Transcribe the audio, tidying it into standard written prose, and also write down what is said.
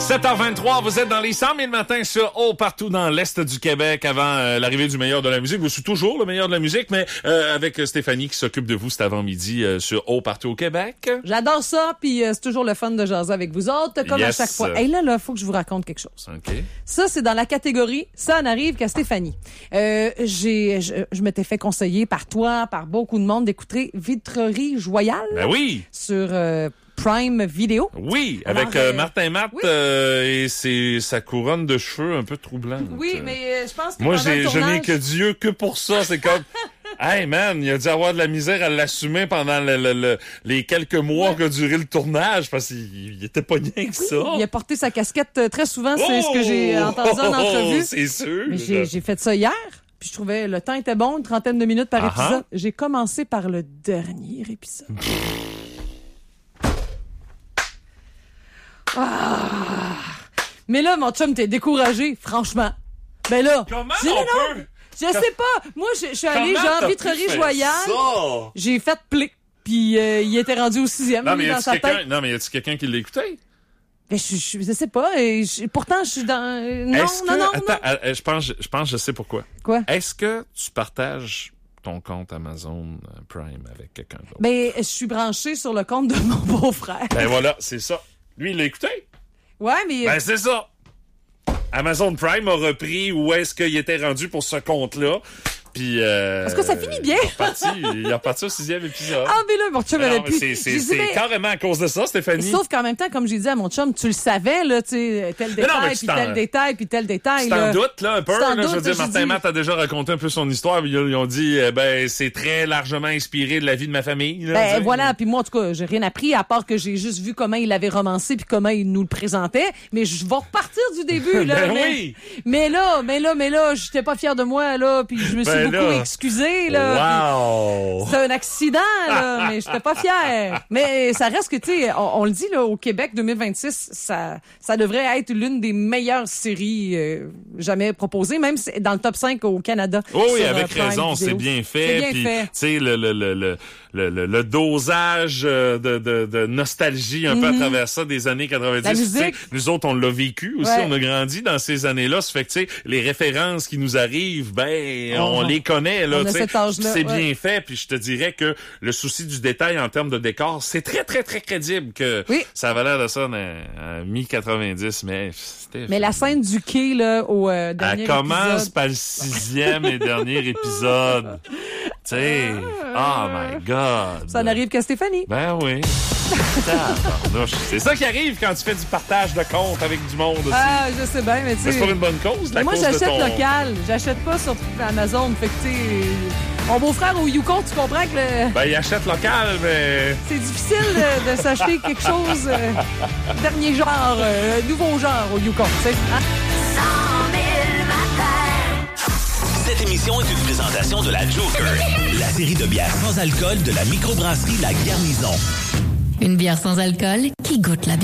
7h23, vous êtes dans les 100 000 matins sur Haut partout dans l'Est du Québec avant l'arrivée du meilleur de la musique. Vous êtes toujours le meilleur de la musique, mais avec Stéphanie qui s'occupe de vous cet avant-midi sur Haut partout au Québec. J'adore ça, puis c'est toujours le fun de jaser avec vous autres, comme à chaque fois. Et là, faut que je vous raconte quelque chose. OK. Ça, c'est dans la catégorie « Ça n'arrive qu'à Stéphanie ». Je m'étais fait conseiller par toi, par beaucoup de monde, d'écouter Vitrerie Joyale. Ben oui! Sur Prime Video. Oui, avec Martin Matt et sa couronne de cheveux un peu troublante. Oui, mais je pense que moi, pendant le je tournage... n'ai que Dieu que pour ça. C'est comme... Hey man, il a dû avoir de la misère à l'assumer pendant les quelques mois qu'a duré le tournage parce qu'il était pas bien que ça. Il a porté sa casquette très souvent, c'est ce que j'ai entendu en entrevue. C'est sûr. Mais j'ai fait ça hier, puis je trouvais le temps était bon, une trentaine de minutes par épisode. J'ai commencé par le dernier épisode. Mais là, mon chum, t'es découragé, franchement. Ben là, comment on peut... Je sais pas. Moi, je suis allée genre Vitrerie Joyale. J'ai fait play. Puis il était rendu au 6e dans sa tête. Non, mais y a-t-il quelqu'un qui l'a écouté? Ben, je sais pas. Pourtant, je suis dans... Non. Attends, je pense je sais pourquoi. Quoi? Est-ce que tu partages ton compte Amazon Prime avec quelqu'un d'autre? Ben, je suis branchée sur le compte de mon beau-frère. Ben voilà, c'est ça. Lui, il l'a écouté? Ouais, mais... Ben, c'est ça. Amazon Prime a repris où est-ce qu'il était rendu pour ce compte-là. Puis, est-ce que ça finit bien? Il est reparti au 6e épisode. Ah, mais là, mon chum avait pu. C'est carrément à cause de ça, Stéphanie. Sauf qu'en même temps, comme j'ai dit à mon chum, tu le savais, là, tu sais, tel détail, puis tel détail, puis tel détail. Tu t'en doutes, là, un peu. Là, je veux dire, Martin Matt a déjà raconté un peu son histoire. Ils ont dit, c'est très largement inspiré de la vie de ma famille. Là, ben, voilà. Puis moi, en tout cas, j'ai rien appris, à part que j'ai juste vu comment il l'avait romancé, puis comment il nous le présentait. Mais je vais repartir du début, là. Ben oui! Mais là, j'étais pas fier de moi, là, puis je me suis beaucoup excusée, là. Wow! C'est un accident, là, mais j'étais pas fière. Mais ça reste que, tu sais, on le dit, là, au Québec 2026, ça devrait être l'une des meilleures séries jamais proposées, même dans le top 5 au Canada. Oh oui, avec raison, c'est bien fait. C'est bien fait. Tu sais, le dosage de nostalgie un peu à travers ça des années 90. La musique. Nous autres, on l'a vécu aussi, on a grandi dans ces années-là. Ça fait que, tu sais, les références qui nous arrivent, on les connaît. Là, c'est bien fait, puis je te dirais que le souci du détail en termes de décor, c'est très, très, très crédible que ça avait l'air de ça en mi-90, mais la scène du quai, là, au dernier épisode... Elle commence par le 6e et dernier épisode. Tu sais, oh my God. Ça n'arrive qu'à Stéphanie. Ben oui. C'est ça qui arrive quand tu fais du partage de compte avec du monde aussi. Ah, je sais bien, mais tu sais... C'est pour une bonne cause, moi, j'achète local. J'achète pas sur Amazon. Fait que, tu sais... Mon beau-frère au Yukon, tu comprends que le... Ben, il achète local, mais... C'est difficile de s'acheter quelque chose... dernier genre, nouveau genre au Yukon, tu sais. 100 000 matins. Cette émission est une présentation de la Joker, la série de bières sans alcool de la microbrasserie La Garnison. Une bière sans alcool qui goûte la bière.